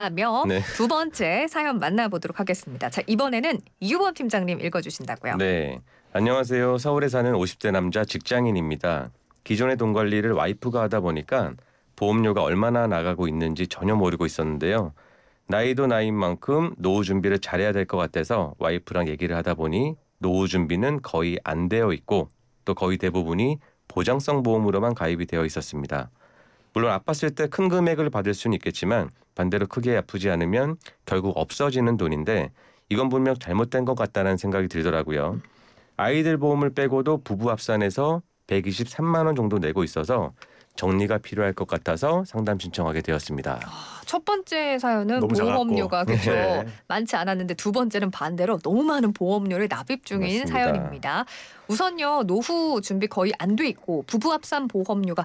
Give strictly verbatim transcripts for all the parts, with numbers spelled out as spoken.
하며 네. 두 번째 사연 만나보도록 하겠습니다. 자, 이번에는 이유범 팀장님 읽어주신다고요. 네. 안녕하세요. 서울에 사는 오십 대 남자 직장인입니다. 기존의 돈 관리를 와이프가 하다 보니까 보험료가 얼마나 나가고 있는지 전혀 모르고 있었는데요. 나이도 나이인 만큼 노후 준비를 잘해야 될 것 같아서 와이프랑 얘기를 하다 보니 노후 준비는 거의 안 되어 있고 또 거의 대부분이 보장성 보험으로만 가입이 되어 있었습니다. 물론 아팠을 때 큰 금액을 받을 수는 있겠지만 반대로 크게 아프지 않으면 결국 없어지는 돈인데 이건 분명 잘못된 것 같다는 생각이 들더라고요. 아이들 보험을 빼고도 부부 합산해서 백이십삼만 원 정도 내고 있어서 정리가 필요할 것 같아서 상담 신청하게 되었습니다. 첫 번째 사연은 너무 보험료가 그렇죠. 네. 많지 않았는데 두 번째는 반대로 너무 많은 보험료를 납입 중인 맞습니다. 사연입니다. 우선요, 노후 준비 거의 안 돼 있고 부부 합산 보험료가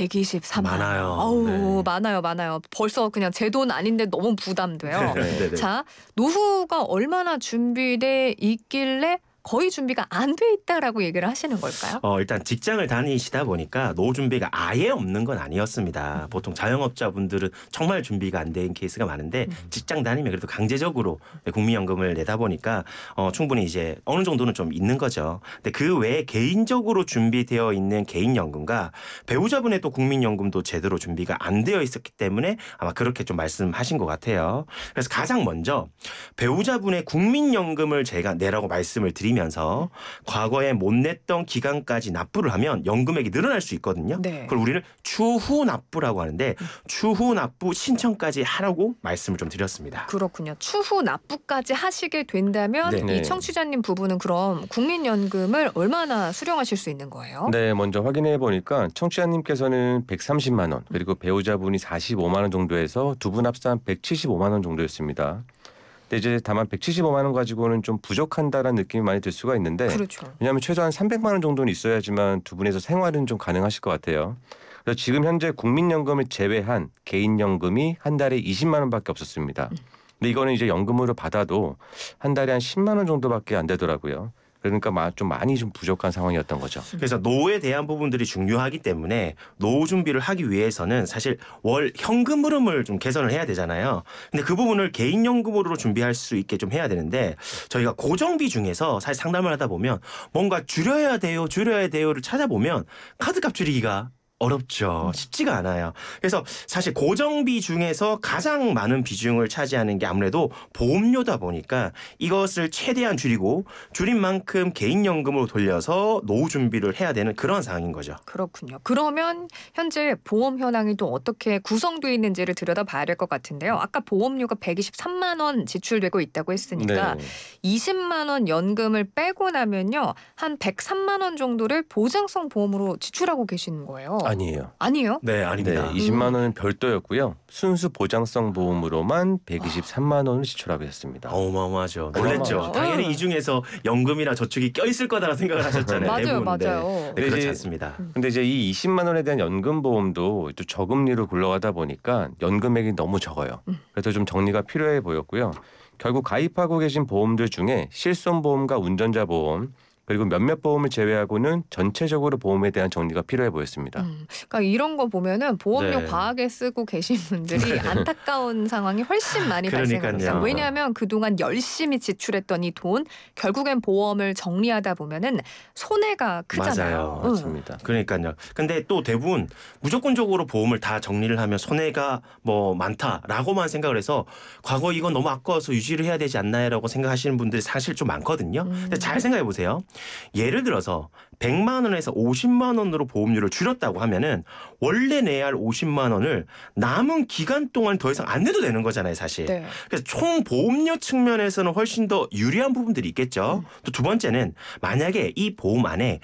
백이십삼만 원. 많아요. 어우, 네. 많아요, 많아요. 벌써 그냥 제 돈 아닌데 너무 부담돼요. 네, 네. 자, 노후가 얼마나 준비돼 있길래 거의 준비가 안 돼 있다라고 얘기를 하시는 걸까요? 어, 일단 직장을 다니시다 보니까 노후 준비가 아예 없는 건 아니었습니다. 음. 보통 자영업자분들은 정말 준비가 안 된 케이스가 많은데 음. 직장 다니면 그래도 강제적으로 국민연금을 내다 보니까 어, 충분히 이제 어느 정도는 좀 있는 거죠. 근데 그 외에 개인적으로 준비되어 있는 개인연금과 배우자분의 또 국민연금도 제대로 준비가 안 되어 있었기 때문에 아마 그렇게 좀 말씀하신 것 같아요. 그래서 가장 먼저 배우자분의 국민연금을 제가 내라고 말씀을 드리면 면서 과거에 못 냈던 기간까지 납부를 하면 연금액이 늘어날 수 있거든요. 네. 그걸 우리는 추후 납부라고 하는데 추후 납부 신청까지 하라고 말씀을 좀 드렸습니다. 그렇군요. 추후 납부까지 하시게 된다면 네. 이 청취자님 부부는 그럼 국민연금을 얼마나 수령하실 수 있는 거예요? 네, 먼저 확인해 보니까 청취자님께서는 백삼십만 원 그리고 배우자분이 사십오만 원 정도에서 두 분 합산 백칠십오만 원 정도였습니다. 근데 이제 다만 백칠십오만 원 가지고는 좀 부족한다라는 느낌이 많이 들 수가 있는데 그렇죠. 왜냐하면 최소한 삼백만 원 정도는 있어야지만 두 분에서 생활은 좀 가능하실 것 같아요. 그래서 지금 현재 국민연금을 제외한 개인연금이 한 달에 이십만 원밖에 없었습니다. 근데 이거는 이제 연금으로 받아도 한 달에 한 십만 원 정도밖에 안 되더라고요. 그러니까 좀 많이 좀 부족한 상황이었던 거죠. 그래서 노후에 대한 부분들이 중요하기 때문에 노후 준비를 하기 위해서는 사실 월 현금 흐름을 좀 개선을 해야 되잖아요. 근데 그 부분을 개인연금으로 준비할 수 있게 좀 해야 되는데 저희가 고정비 중에서 사실 상담을 하다 보면 뭔가 줄여야 돼요, 줄여야 돼요를 찾아보면 카드값 줄이기가 어렵죠. 쉽지가 않아요. 그래서 사실 고정비 중에서 가장 많은 비중을 차지하는 게 아무래도 보험료다 보니까 이것을 최대한 줄이고 줄인 만큼 개인연금으로 돌려서 노후 준비를 해야 되는 그런 상황인 거죠. 그렇군요. 그러면 현재 보험 현황이 또 어떻게 구성되어 있는지를 들여다봐야 될 것 같은데요. 아까 보험료가 백이십삼만 원 지출되고 있다고 했으니까 네. 이십만 원 연금을 빼고 나면요. 한 백삼만 원 정도를 보장성 보험으로 지출하고 계시는 거예요. 아니에요. 아니에요? 네, 아닙니다. 네, 이십만 원은 별도였고요. 순수 보장성 보험으로만 백이십삼만 원을 지출하고 있었습니다. 어마어마하죠. 놀랬죠. 어마어마하죠. 당연히 응. 이 중에서 연금이나 저축이 껴있을 거다라는 생각을 하셨잖아요. 맞아요, 대부분. 맞아요. 네. 네, 네, 그렇지 이제- 않습니다. 근데 이제 이 이십만 원에 대한 연금 보험도 또 저금리로 굴러가다 보니까 연금액이 너무 적어요. 그래서 좀 정리가 필요해 보였고요. 결국 가입하고 계신 보험들 중에 실손보험과 운전자 보험 그리고 몇몇 보험을 제외하고는 전체적으로 보험에 대한 정리가 필요해 보였습니다. 음, 그러니까 이런 거 보면은 보험료 네. 과하게 쓰고 계신 분들이 안타까운 상황이 훨씬 많이 그러니까요. 발생합니다. 왜냐하면 그동안 열심히 지출했던 이 돈 결국엔 보험을 정리하다 보면은 손해가 크잖아요. 맞아요. 응. 맞습니다. 그러니까요. 근데 또 대부분 무조건적으로 보험을 다 정리를 하면 손해가 뭐 많다라고만 생각을 해서 과거 이건 너무 아까워서 유지를 해야 되지 않나요라고 생각하시는 분들이 사실 좀 많거든요. 음. 근데 잘 생각해 보세요. 예를 들어서 백만 원에서 오십만 원으로 보험료를 줄였다고 하면은 원래 내야 할 오십만 원을 남은 기간 동안 더 이상 안 내도 되는 거잖아요, 사실. 네. 그래서 총 보험료 측면에서는 훨씬 더 유리한 부분들이 있겠죠. 또 두 번째는 만약에 이 보험 안에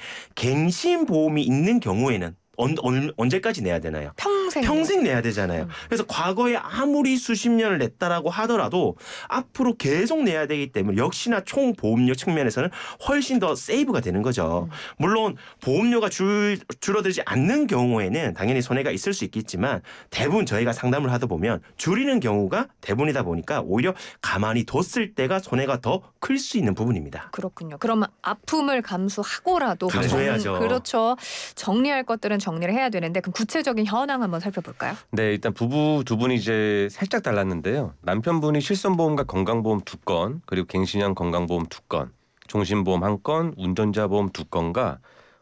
갱신 보험이 있는 경우에는 언, 언, 언제까지 내야 되나요? 평생. 평생 내야 되잖아요. 그래서 과거에 아무리 수십 년을 냈다라고 하더라도 앞으로 계속 내야 되기 때문에 역시나 총 보험료 측면에서는 훨씬 더 세이브가 되는 거죠. 물론 보험료가 줄, 줄어들지 않는 경우에는 당연히 손해가 있을 수 있겠지만 대부분 저희가 상담을 하다 보면 줄이는 경우가 대부분이다 보니까 오히려 가만히 뒀을 때가 손해가 더 클 수 있는 부분입니다. 그렇군요. 그러면 아픔을 감수하고라도 감수해야죠. 정, 그렇죠. 정리할 것들은 정리를 해야 되는데 그럼 구체적인 현황 한번 살펴볼까요? 네, 일단 부부 두 분이 이제 살짝 달랐는데요. 남편분이 실손보험과 건강보험 두 건, 그리고 갱신형 건강보험 두 건, 종신보험 한 건, 운전자보험 두 건과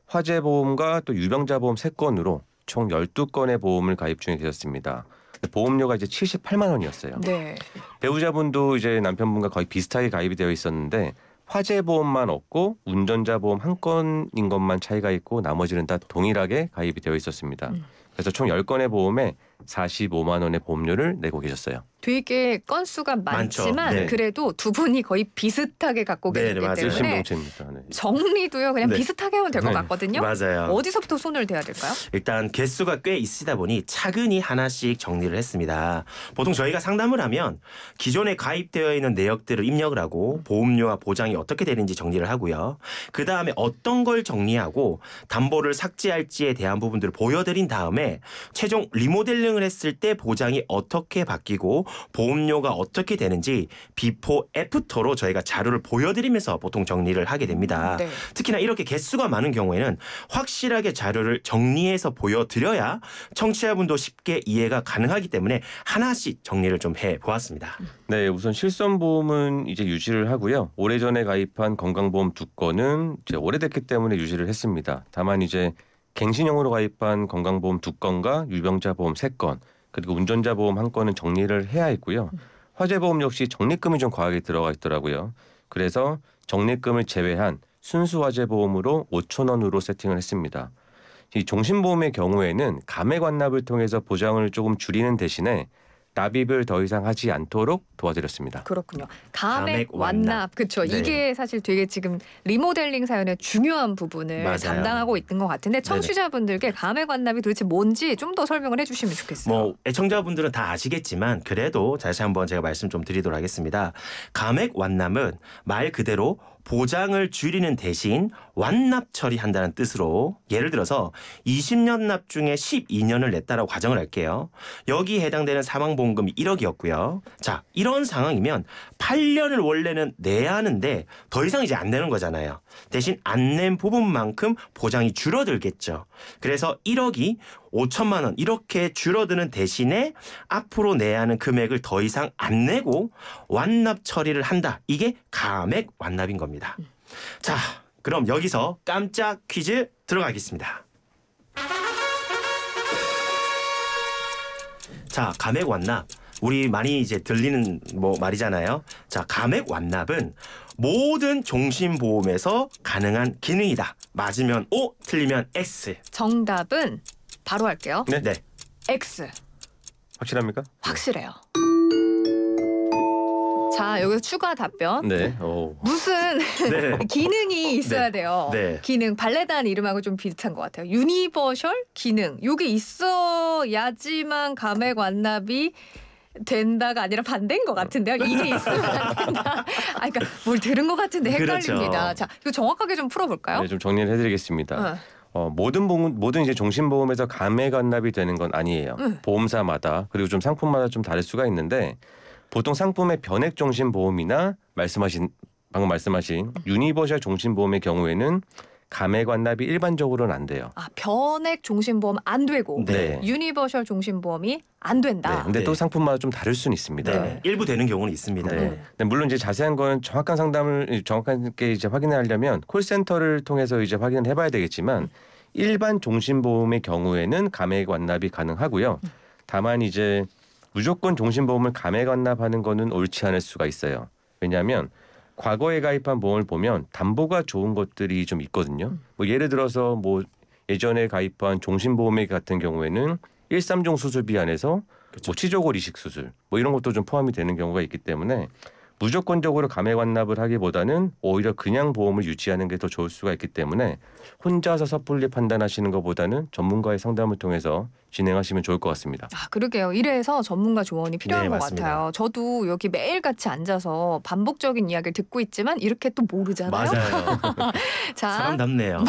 화재보험과 또 유병자보험 세 건으로 총 열두 건의 보험을 가입 중에 계셨습니다. 보험료가 이제 칠십팔만 원이었어요. 네. 배우자분도 이제 남편분과 거의 비슷하게 가입이 되어 있었는데 화재보험만 없고 운전자보험 한 건인 것만 차이가 있고 나머지는 다 동일하게 가입이 되어 있었습니다. 음. 그래서 총 열 건의 보험에 사십오만 원의 보험료를 내고 계셨어요. 되게 건수가 많지만 많죠. 네. 그래도 두 분이 거의 비슷하게 갖고 네, 계시기 네, 맞아요. 때문에 일심동체입니다. 네. 정리도요 그냥 네. 비슷하게 하면 될 것 네. 같거든요. 맞아요. 어디서부터 손을 대야 될까요? 일단 개수가 꽤 있으다 보니 차근히 하나씩 정리를 했습니다. 보통 저희가 상담을 하면 기존에 가입되어 있는 내역들을 입력을 하고 보험료와 보장이 어떻게 되는지 정리를 하고요. 그 다음에 어떤 걸 정리하고 담보를 삭제할지에 대한 부분들을 보여드린 다음에 최종 리모델링을 했을 때 보장이 어떻게 바뀌고 보험료가 어떻게 되는지 비포 애프터로 저희가 자료를 보여드리면서 보통 정리를 하게 됩니다. 네. 특히나 이렇게 개수가 많은 경우에는 확실하게 자료를 정리해서 보여드려야 청취자분도 쉽게 이해가 가능하기 때문에 하나씩 정리를 좀 해보았습니다. 네, 우선 실손보험은 이제 유지를 하고요. 오래전에 가입한 건강보험 두 건은 이제 오래됐기 때문에 유지를 했습니다. 다만 이제 갱신형으로 가입한 건강보험 두 건과 유병자보험 세 건, 그리고 운전자보험 한 건은 정리를 해야 했고요. 화재보험 역시 적립금이 좀 과하게 들어가 있더라고요. 그래서 적립금을 제외한 순수 화재보험으로 오천 원으로 세팅을 했습니다. 이 종신보험의 경우에는 감액 완납을 통해서 보장을 조금 줄이는 대신에 납입을 더 이상 하지 않도록 도와드렸습니다. 그렇군요. 감액 감액 완납. 완납. 그렇죠. 네. 이게 사실 되게 지금 리모델링 사연의 중요한 부분을 맞아요. 담당하고 있는 것 같은데 청취자분들께 감액 완납이 도대체 뭔지 좀 더 설명을 해주시면 좋겠어요. 뭐 애청자분들은 다 아시겠지만 그래도 다시 한번 제가 말씀 좀 드리도록 하겠습니다. 감액 완납은 말 그대로 보장을 줄이는 대신 완납 처리한다는 뜻으로 예를 들어서 이십 년 납 중에 십이 년을 냈다라고 가정을 할게요. 여기에 해당되는 사망보험금이 일억이었고요. 자, 이런 상황이면 팔 년을 원래는 내야 하는데 더 이상 이제 안 내는 거잖아요. 대신 안 낸 부분만큼 보장이 줄어들겠죠. 그래서 일억이 오천만 원 이렇게 줄어드는 대신에 앞으로 내야 하는 금액을 더 이상 안 내고 완납 처리를 한다. 이게 감액 완납인 겁니다. 자, 그럼 여기서 깜짝 퀴즈 들어가겠습니다. 자, 감액 완납. 우리 많이 이제 들리는 뭐 말이잖아요. 자, 감액 완납은 모든 종신보험에서 가능한 기능이다. 맞으면 O, 틀리면 X. 정답은 바로 할게요. 네, 네. X. 확실합니까? 확실해요. 자, 여기서 추가 답변. 네. 오. 무슨 네. 기능이 있어야 네. 돼요. 네. 기능 발레단 이름하고 좀 비슷한 것 같아요. 유니버셜 기능. 요게 있어야지만 감액 완납이 된다가 아니라 반대인 것 같은데요. 이게 있으면 안 된다. 아, 그러니까 뭘 들은 것 같은데 헷갈립니다. 그렇죠. 자, 이거 정확하게 좀 풀어볼까요? 네, 좀 정리를 해드리겠습니다. 어. 어, 모든 보험, 모든 이제 종신보험에서 감액 완납이 되는 건 아니에요. 응. 보험사마다 그리고 좀 상품마다 좀 다를 수가 있는데 보통 상품의 변액 종신보험이나 말씀하신 방금 말씀하신 유니버셜 종신보험의 경우에는 감액 완납이 일반적으로는 안 돼요. 아, 변액 종신보험 안 되고 네. 유니버셜 종신보험이 안 된다. 네, 근데 네. 또 상품마다 좀 다를 수는 있습니다. 네. 네. 일부 되는 경우는 있습니다. 네. 네. 근데 물론 이제 자세한 건 정확한 상담을 정확하게 이제 확인하려면 콜센터를 통해서 이제 확인을 해봐야 되겠지만 일반 종신보험의 경우에는 감액 완납이 가능하고요. 다만 이제 무조건 종신보험을 감액 완납하는 거는 옳지 않을 수가 있어요. 왜냐하면 과거에 가입한 보험을 보면 담보가 좋은 것들이 좀 있거든요. 뭐 예를 들어서 뭐 예전에 가입한 종신보험액 같은 경우에는 일삼종 수술비 안에서 뭐 치조골 이식 수술 뭐 이런 것도 좀 포함이 되는 경우가 있기 때문에 무조건적으로 감액 완납을 하기보다는 오히려 그냥 보험을 유지하는 게 더 좋을 수가 있기 때문에 혼자서 섣불리 판단하시는 것보다는 전문가의 상담을 통해서 진행하시면 좋을 것 같습니다. 아, 그러게요. 이래서 전문가 조언이 필요한 네, 것 맞습니다. 같아요. 저도 여기 매일같이 앉아서 반복적인 이야기를 듣고 있지만 이렇게 또 모르잖아요. 맞아요. 자, 사람답네요.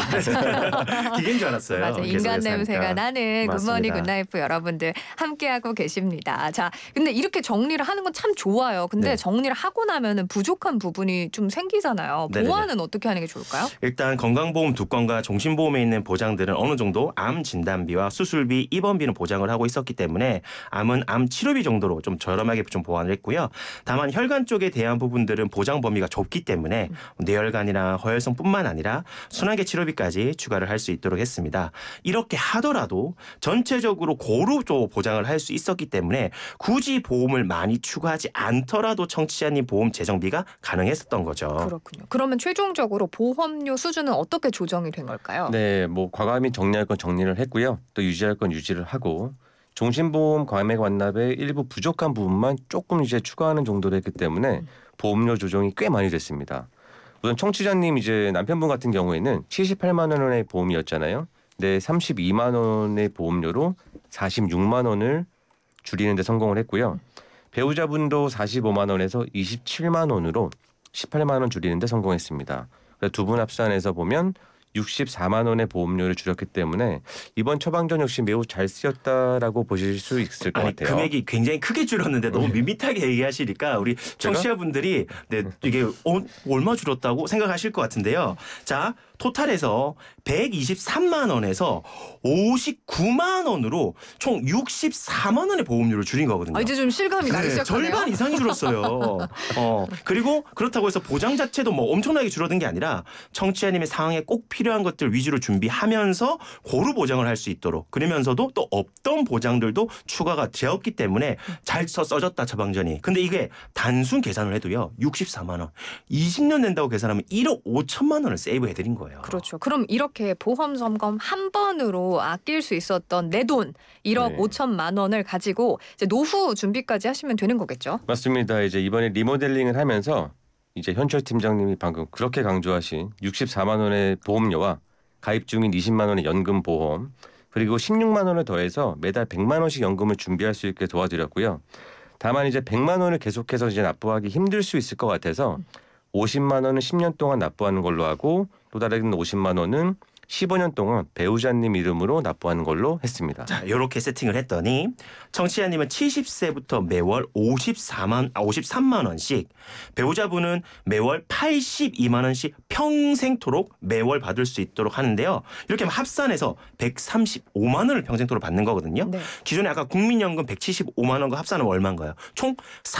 기계인 줄 알았어요. 맞아. 인간 계속해서 냄새가 하니까. 나는 맞습니다. 굿모닝 굿나이프 여러분들 함께하고 계십니다. 자, 근데 이렇게 정리를 하는 건 참 좋아요. 근데 네. 정리를 하고 나면은 부족한 부분이 좀 생기잖아요. 네네네. 보완은 어떻게 하는 게 좋을까요? 일단 건강보험 두 건과 종신보험에 있는 보장들은 어느 정도 암 진단비와 수술비, 입원비는 보장을 하고 있었기 때문에 암은 암 치료비 정도로 좀 저렴하게 좀 보완을 했고요. 다만 혈관 쪽에 대한 부분들은 보장 범위가 좁기 때문에 뇌혈관이나 허혈성뿐만 아니라 순환계 치료비까지 추가를 할 수 있도록 했습니다. 이렇게 하더라도 전체적으로 고루 보장을 할 수 있었기 때문에 굳이 보험을 많이 추가하지 않더라도 청취자님 보험 재정비가 가능했었던 거죠. 그렇군요. 그러면 최종적으로 보험료 수준은 어떻게 조정이 된 걸까요? 네, 뭐 과감히 정리할 건 정리를 했고요. 또 유지할 건 유지를 하고 종신보험 감액 완납의 일부 부족한 부분만 조금 이제 추가하는 정도로 했기 때문에 보험료 조정이 꽤 많이 됐습니다. 우선 청취자님 이제 남편분 같은 경우에는 칠십팔만 원의 보험이었잖아요. 근데 삼십이만 원의 보험료로 사십육만 원을 줄이는 데 성공을 했고요. 배우자분도 사십오만 원에서 이십칠만 원으로 십팔만 원 줄이는 데 성공했습니다. 두 분 합산해서 보면 육십사만 원의 보험료를 줄였기 때문에 이번 처방전 역시 매우 잘 쓰였다라고 보실 수 있을 것 아니, 같아요. 금액이 굉장히 크게 줄었는데 너무 밋밋하게 얘기하시니까 우리 청취자분들이 네, 이게 어, 얼마 줄었다고 생각하실 것 같은데요. 자, 토탈에서 백이십삼만 원에서 오십구만 원으로 총 육십사만 원의 보험료를 줄인 거거든요. 아, 이제 좀 실감이 나기 네, 시작하네요. 절반 이상이 줄었어요. 어, 그리고 그렇다고 해서 보장 자체도 뭐 엄청나게 줄어든 게 아니라 청취자님의 상황에 꼭 필요한 것들 위주로 준비하면서 고루 보장을 할 수 있도록, 그러면서도 또 없던 보장들도 추가가 되었기 때문에 잘 써, 써졌다 처방전이. 근데 이게 단순 계산을 해도요 육십사만 원, 이십 년 낸다고 계산하면 일억 오천만 원을 세이브해드린 거예요. 그렇죠. 그럼 이렇게 보험 점검 한 번으로 아낄 수 있었던 내 돈 일억 네. 오천만 원을 가지고 이제 노후 준비까지 하시면 되는 거겠죠? 맞습니다. 이제 이번에 리모델링을 하면서 이제 현철 팀장님이 방금 그렇게 강조하신 육십사만 원의 보험료와 가입 중인 이십만 원의 연금 보험 그리고 십육만 원을 더해서 매달 백만 원씩 연금을 준비할 수 있게 도와드렸고요. 다만 이제 백만 원을 계속해서 이제 납부하기 힘들 수 있을 것 같아서 오십만 원은 십 년 동안 납부하는 걸로 하고 또 다른 오십만 원은 십오 년 동안 배우자님 이름으로 납부하는 걸로 했습니다. 자, 이렇게 세팅을 했더니 청취자님은 칠십 세부터 매월 오십사만, 아, 오십삼만 원씩, 배우자분은 매월 팔십이만 원씩 평생토록 매월 받을 수 있도록 하는데요. 이렇게 하면 합산해서 백삼십오만 원을 평생토록 받는 거거든요. 네. 기존에 아까 국민연금 백칠십오만 원과 합산하면 얼마인가요? 총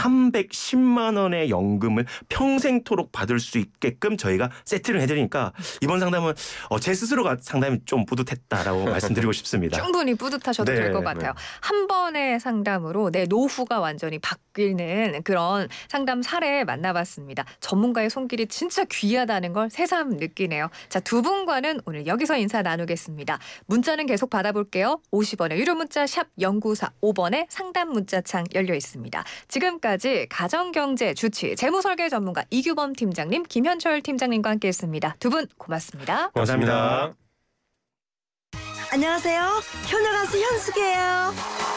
삼백십만 원의 연금을 평생토록 받을 수 있게끔 저희가 세트를 해드리니까 이번 상담은 어, 제 스스로가 상당히 좀 뿌듯했다라고 말씀드리고 싶습니다. 충분히 뿌듯하셔도 네, 될 것 네. 같아요. 한 번의 상담으로 내 노후가 완전히 바뀌는 그런 상담 사례 만나봤습니다. 전문가의 손길이 진짜 귀하다는 걸 새삼 느끼네요. 자, 두 분과는 오늘 여기서 인사 나누겠습니다. 문자는 계속 받아볼게요. 오십 원의 유료 문자 샵 공구사오 번에 상담 문자창 열려 있습니다. 지금까지 가정경제 주치 재무설계 전문가 이규범 팀장님, 김현철 팀장님과 함께했습니다. 두 분 고맙습니다. 감사합니다. 안녕하세요. 효녀 가수 현숙이에요.